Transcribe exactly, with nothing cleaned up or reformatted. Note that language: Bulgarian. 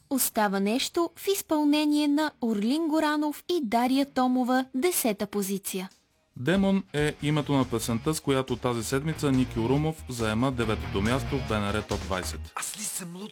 Остава нещо в изпълнение на Орлин Горанов и Дария Томова, десета позиция. Демон е името на песента, с която тази седмица Ники Урумов заема деветото място в БНР Топ двайсет. Аз ли съм луд?